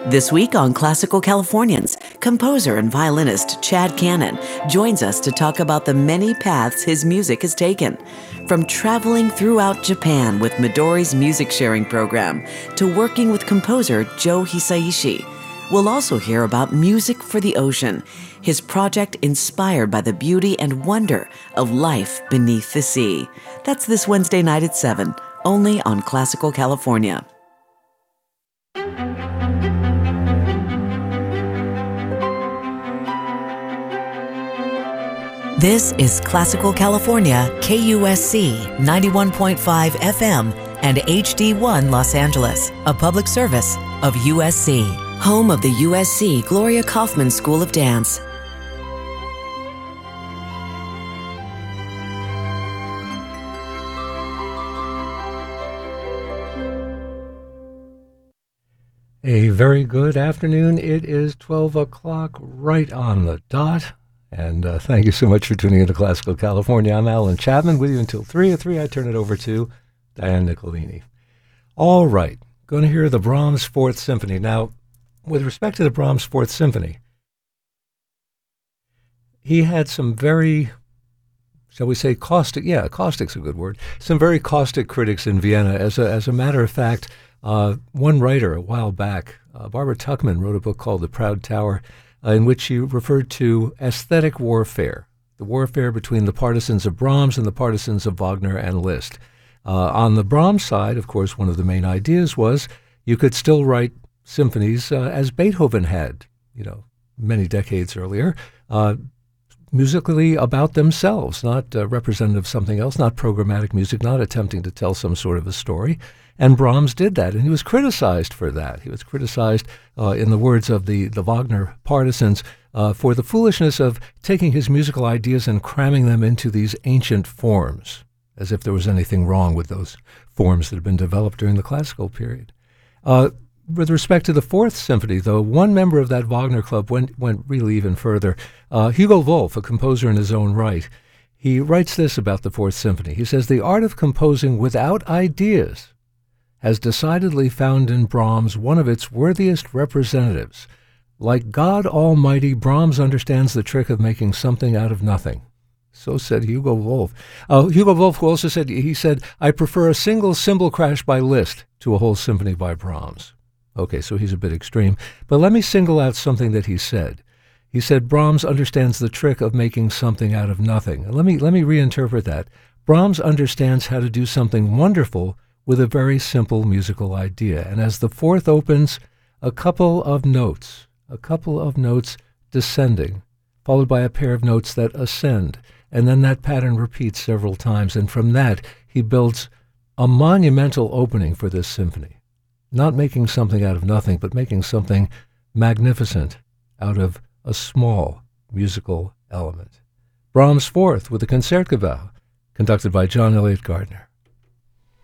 This week on Classical Californians, composer and violinist Chad Cannon joins us to talk about the many paths his music has taken. From traveling throughout Japan with Midori's music sharing program to working with composer Joe Hisaishi. We'll also hear about Music for the Ocean, his project inspired by the beauty and wonder of life beneath the sea. That's this Wednesday night at 7, only on Classical California. This is Classical California, KUSC 91.5 FM and HD1 Los Angeles, a public service of USC, home of the USC Gloria Kaufman School of Dance. A very good afternoon. It is 12 o'clock right on the dot. And thank you so much for tuning into Classical California. I'm Alan Chapman with you until 3. At 3, I turn it over to Diane Nicolini. All right, going to hear the Brahms Fourth Symphony. Now, with respect to the Brahms Fourth Symphony, he had some very, shall we say, caustic, caustic's a good word, some very caustic critics in Vienna. As a matter of fact, one writer a while back, Barbara Tuchman, wrote a book called The Proud Tower, in which she referred to aesthetic warfare, the warfare between the partisans of Brahms and the partisans of Wagner and Liszt. On the Brahms side, of course, one of the main ideas was you could still write symphonies as Beethoven had, many decades earlier, musically about themselves, not representative of something else, not programmatic music, not attempting to tell some sort of a story. And Brahms did that, and he was criticized for that. He was criticized, in the words of the Wagner partisans, for the foolishness of taking his musical ideas and cramming them into these ancient forms, as if there was anything wrong with those forms that had been developed during the classical period. With respect to the Fourth Symphony, though, one member of that Wagner club went really even further. Hugo Wolf, a composer in his own right, he writes this about the Fourth Symphony. He says, "The art of composing without ideas has decidedly found in Brahms one of its worthiest representatives. Like God Almighty, Brahms understands the trick of making something out of nothing." So said Hugo Wolf. Hugo Wolf also said, "I prefer a single cymbal crash by Liszt to a whole symphony by Brahms." Okay, so he's a bit extreme. But let me single out something that he said. He said Brahms understands the trick of making something out of nothing. And let me reinterpret that. Brahms understands how to do something wonderful with a very simple musical idea. And as the fourth opens, a couple of notes descending, followed by a pair of notes that ascend. And then that pattern repeats several times. And from that, he builds a monumental opening for this symphony. Not making something out of nothing, but making something magnificent out of a small musical element. Brahms Fourth with the Concertgebouw, conducted by John Elliott Gardner.